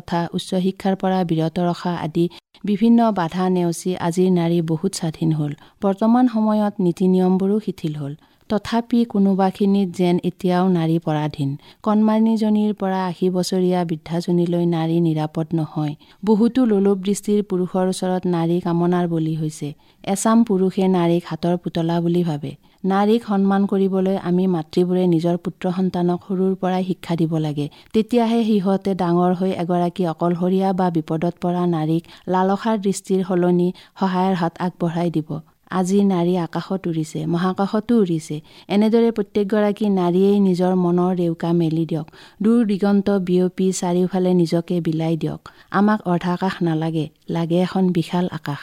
তথা উচ্চ শিক্ষাৰ পৰা বিৰত ৰখা আদি বিভিন্ন বাধা নেওচি আজিৰ নাৰী বহুত স্বাধীন হ'ল। বৰ্তমান সময়ত নীতি নিয়মবোৰো শিথিল হ'ল। তথাপি কোনোবাখিনিত যেন এতিয়াও নাৰী পৰাধীন। কণমানিজনীৰ পৰা ৮০ বছৰীয়া বৃদ্ধাজনীলৈ নাৰী নিৰাপদ নহয়। বহুতো লোলুপ দৃষ্টিৰ পুৰুষৰ ওচৰত নাৰী কামনাৰ বলি হৈছে। এচাম পুৰুষে নাৰীক হাতৰ পুতলা বুলি ভাবে। নাৰীক সন্মান কৰিবলৈ আমি মাতৃবোৰে নিজৰ পুত্ৰ সন্তানক সৰুৰ পৰাই শিক্ষা দিব লাগে। তেতিয়াহে সিহঁতে ডাঙৰ হৈ এগৰাকী অকলশৰীয়া বা বিপদত পৰা নাৰীক লালসাৰ দৃষ্টিৰ সলনি সহায়ৰ হাত আগবঢ়াই দিব। আজি নাৰী আকাশত উৰিছে, মহাকাশতো উৰিছে। এনেদৰে প্ৰত্যেকগৰাকী নাৰীয়েই নিজৰ মনৰ ৰেউকা মেলি দিয়ক। দূৰ দিগন্ত বিয়পি চাৰিওফালে নিজকে বিলাই দিয়ক। আমাক অৰ্ধাকাশ নালাগে, লাগে এখন বিশাল আকাশ।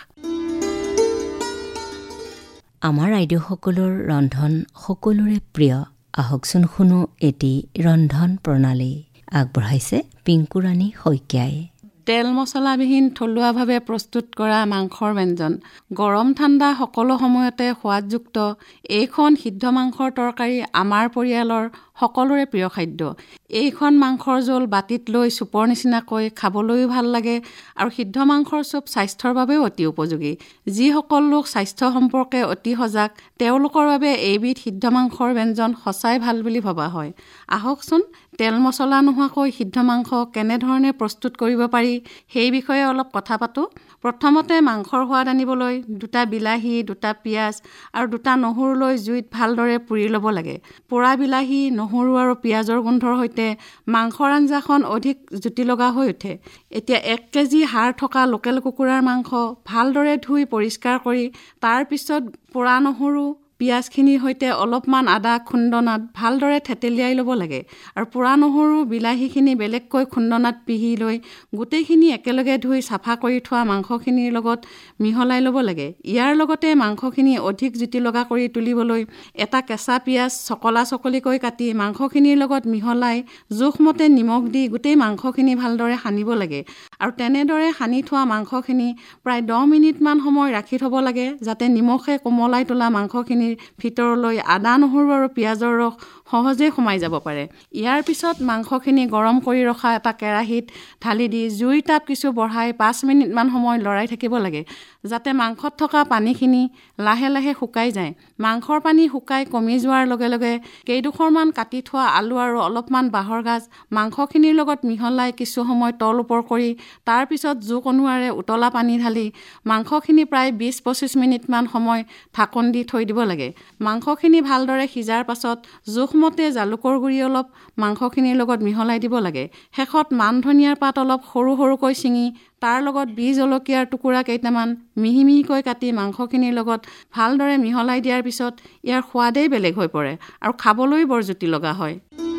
আমাৰ আইদেউসকলৰ ৰন্ধন সকলোৰে প্ৰিয়। আহকচোন শুনো এটি ৰন্ধন প্ৰণালী। আগবঢ়াইছে পিংকুৰাণী শইকীয়াই। তেল মছলাবিহীন থলুৱাভাৱে প্ৰস্তুত কৰা মাংসৰ ব্যঞ্জন। গৰম ঠাণ্ডা সকলো সময়তে সোৱাদযুক্ত এইখন সিদ্ধ মাংসৰ তৰকাৰী আমাৰ পৰিয়ালৰ সকলোৰে প্ৰিয় খাদ্য। এইখন মাংসৰ জোল বাতিত লৈ চুপৰ নিচিনাকৈ খাবলৈও ভাল লাগে আৰু সিদ্ধ মাংসৰ চুপ স্বাস্থ্যৰ বাবেও অতি উপযোগী। যিসকল লোক স্বাস্থ্য সম্পৰ্কে অতি সজাগ তেওঁলোকৰ বাবে এইবিধ সিদ্ধ মাংসৰ ব্যঞ্জন সঁচাই ভাল বুলি ভবা হয়। আহকচোন তেল মছলা নোহোৱাকৈ সিদ্ধ মাংস কেনেধৰণে প্ৰস্তুত কৰিব পাৰি সেই বিষয়ে অলপ কথা পাতোঁ। প্ৰথমতে মাংসৰ সোৱাদ আনিবলৈ 2টা বিলাহী, 2টা পিঁয়াজ আৰু 2টা নহৰু লৈ জুইত ভালদৰে পুৰি ল'ব লাগে। পোৰা বিলাহী, নহৰু আৰু পিঁয়াজৰ গোন্ধৰ সৈতে মাংসৰ আঞ্জাখন অধিক জুতি লগা হৈ উঠে। এতিয়া 1 কেজি হাড় থকা লোকেল কুকুৰাৰ মাংস ভালদৰে ধুই পৰিষ্কাৰ কৰি তাৰ পিছত পোৰা নহৰু পিঁয়াজখিনিৰ সৈতে অলপমান আদা খুন্দনাত ভালদৰে থেতেলিয়াই ল'ব লাগে আৰু পোৰা নহৰু বিলাহীখিনি বেলেগকৈ খুন্দনাত পিহি লৈ গোটেইখিনি একেলগে ধুই চাফা কৰি থোৱা মাংসখিনিৰ লগত মিহলাই ল'ব লাগে। ইয়াৰ লগতে মাংসখিনি অধিক জুতি লগা কৰি তুলিবলৈ এটা কেঁচা পিঁয়াজ চকলা চকলিকৈ কাটি মাংসখিনিৰ লগত মিহলাই জোখমতে নিমখ দি গোটেই মাংসখিনি ভালদৰে সানিব লাগে আৰু তেনেদৰে সানি থোৱা মাংসখিনি প্ৰায় 10 মিনিটমান সময় ৰাখি থ'ব লাগে যাতে নিমখে কোমলাই তোলা মাংসখিনিৰ ভিতৰলৈ আদা নহৰু আৰু পিঁয়াজৰ ৰস সহজে সোমাই যাব পাৰে। ইয়াৰ পিছত মাংসখিনি গৰম কৰি ৰখা এটা কেৰাহীত ঢালি দি জুইৰ তাপ কিছু বঢ়াই 5 মিনিটমান সময় লৰাই থাকিব লাগে যাতে মাংসত থকা পানীখিনি লাহে লাহে শুকাই যায়। মাংসৰ পানী শুকাই কমি যোৱাৰ লগে লগে কেইডোখৰমান কাটি থোৱা আলু আৰু অলপমান বাঁহৰ গাজ মাংসখিনিৰ লগত মিহলাই কিছু সময় তল ওপৰ কৰি তাৰ পিছত জোক অনুৱাৰে উতলা পানী ঢালি মাংসখিনি প্ৰায় 20-25 মিনিটমান সময় ঢাকন দি থৈ দিব লাগে। মাংসখিনি ভালদৰে সিজাৰ পাছত জোখমতে জালুকৰ গুড়ি অলপ মাংসখিনিৰ লগত মিহলাই দিব লাগে। শেষত মান ধনিয়াৰ পাত অলপ সৰু সৰুকৈ ছিঙি তাৰ লগত বীজ জলকীয়াৰ টুকুৰা কেইটামান মিহি মিহিকৈ কাটি মাংসখিনিৰ লগত ভালদৰে মিহলাই দিয়াৰ পিছত ইয়াৰ সোৱাদেই বেলেগ হৈ পৰে আৰু খাবলৈ বৰ জুতি লগা হয়।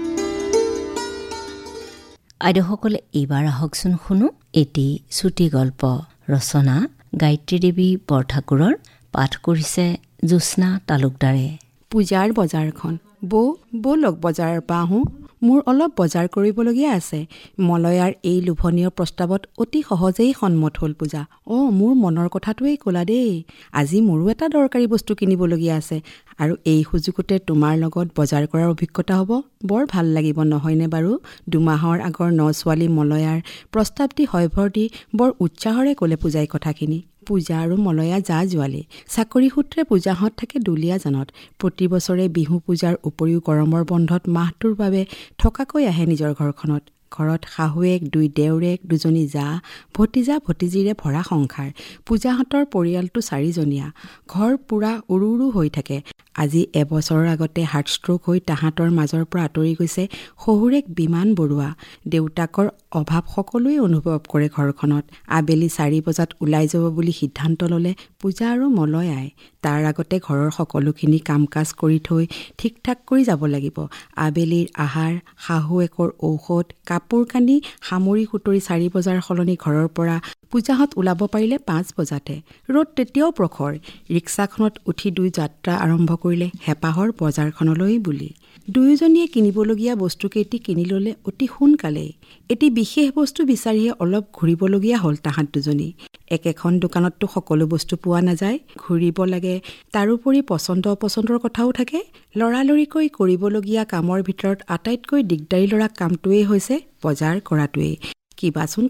আইদেউসকলে এইবাৰ আহকচোন শুনো এটি চুটি গল্প। ৰচনা গায়ত্ৰী দেৱী বৰঠাকুৰৰ, পাঠ কৰিছে জ্যোৎস্না তালুকদাৰে। পূজাৰ বজাৰখন। ব'লক বজাৰৰ পৰা আহোঁ, মোৰ অলপ বজাৰ কৰিবলগীয়া আছে। মলয়াৰ এই লোভনীয় প্ৰস্তাৱত অতি সহজেই সন্মত হ'ল পূজা। মোৰ মনৰ কথাটোৱেই ক'লা দেই। আজি মোৰো এটা দৰকাৰী বস্তু কিনিবলগীয়া আছে আৰু এই সুযোগতে তোমাৰ লগত বজাৰ কৰাৰ অভিজ্ঞতা হ'ব। বৰ ভাল লাগিব নহয়নে বাৰু? 2 মাহৰ আগৰ ছোৱালী মলয়াৰ প্ৰস্তাৱ দি হয়ভৰ দি বৰ উৎসাহৰে ক'লে পূজাই কথাখিনি। পূজা আৰু মলয়া যা জোৱালি। চাকৰি সূত্ৰে পূজাহঁত থাকে দুলীয়াজানত। প্ৰতি বছৰে বিহু পূজাৰ উপৰিও গৰমৰ বন্ধত মাহটোৰ বাবে থকাকৈ আহে নিজৰ ঘৰখনত। ঘৰত শাহুৱেক, 2 দেউৰেক, 2জনী জা, ভতিজা ভতিজীৰে ভৰা সংসাৰ। পূজাহঁতৰ পৰিয়ালটো 4জনীয়া। ঘৰ পূৰা উৰু উৰু হৈ থাকে। আজি এবছৰৰ আগতে হাৰ্টষ্ট্ৰোক হৈ তাহাঁতৰ মাজৰ পৰা আঁতৰি গৈছে শহুৰেক বিমান বৰুৱা। দেউতাকৰ অভাৱ সকলোৱে অনুভৱ কৰে ঘৰখনত। আবেলি 4 বজাত ওলাই যাব বুলি সিদ্ধান্ত ল'লে পূজা আৰু মলয়াই। তাৰ আগতে ঘৰৰ সকলোখিনি কাম কাজ কৰি থৈ ঠিক ঠাক কৰি যাব লাগিব। আবেলিৰ আহাৰ, শাহুৱেকৰ ঔষধ, কাপোৰ কানি সামৰি সুতৰি 4 বজাৰ সলনি ঘৰৰ পৰা পূজাহঁত ওলাব পাৰিলে 5 বজাতে। ৰ'দ তেতিয়াও প্ৰখৰ। ৰিক্সাখনত উঠি 2 যাত্ৰা আৰম্ভ কৰিলে হেঁপাহৰ বজাৰখনলৈ বুলি। 2জনীয়ে কিনিবলগীয়া বস্তুকেইটি কিনি ল'লে অতি সোনকালেই। এটি বিশেষ বস্তু বিচাৰিয়ে অলপ ঘূৰিবলগীয়া হ'ল তাহাঁত 2জনী। একেখন দোকানততো সকলো বস্তু পোৱা নাযায়, ঘূৰিব লাগে। তাৰোপৰি পচন্দ অপচন্দৰ কথাও থাকে। লৰালৰিকৈ কৰিবলগীয়া কামৰ ভিতৰত আটাইতকৈ দিগদাৰী লগা কামটোৱেই হৈছে বজাৰ কৰাটোৱেই। কিবাচোন